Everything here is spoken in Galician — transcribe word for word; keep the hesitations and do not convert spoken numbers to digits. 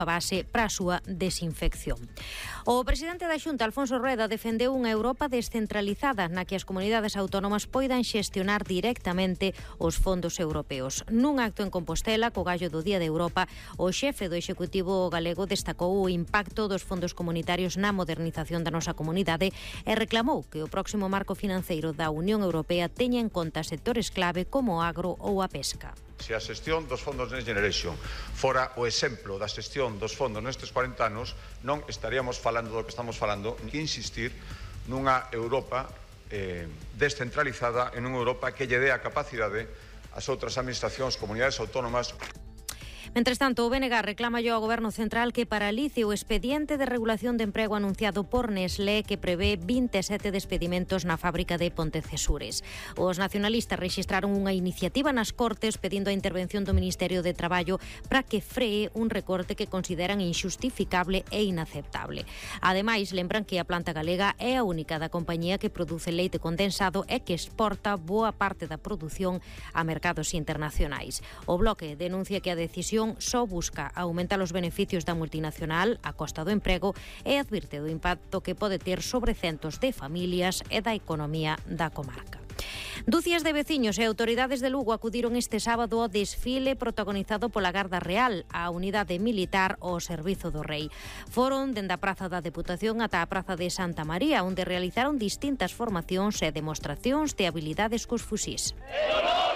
base para a súa desinfección. O presidente da Xunta, Alfonso Rueda, defendeu unha Europa descentralizada na que as comunidades autónomas poidan xestionar directamente os fondos europeos. Nun acto en Compostela, co gallo do Día de Europa, o xefe do Executivo galego destacou o impacto dos fondos comunitarios na modernización da nosa comunidade e reclamou que o próximo marco financeiro da Unión Europea teña en conta sectores clave como o agro ou a pesca. Se a xestión dos fondos Next Generation fora o exemplo da xestión dos fondos nestes cuarenta anos, non estaríamos falando do que estamos falando, que insistir nunha Europa eh, descentralizada, en unha Europa que lle dé a capacidade ás outras administracións, comunidades autónomas. Mentres tanto, o B N G reclama ao Goberno Central que paralice o expediente de regulación de emprego anunciado por Nestlé que prevé vinte e sete despedimentos na fábrica de Pontecesures. Os nacionalistas rexistraron unha iniciativa nas Cortes pedindo a intervención do Ministerio de Traballo para que free un recorte que consideran injustificable e inaceptable. Ademais, lembran que a planta galega é a única da compañía que produce leite condensado e que exporta boa parte da produción a mercados internacionais. O Bloque denuncia que a decisión só busca aumentar os beneficios da multinacional a costa do emprego e advirte do impacto que pode ter sobre centos de familias e da economía da comarca. Dúcias de veciños e autoridades de Lugo acudiron este sábado ao desfile protagonizado pola Garda Real, a unidade militar ao servizo do Rei. Foron dende a Praza da Deputación ata a Praza de Santa María, onde realizaron distintas formacións e demostracións de habilidades cos fusís.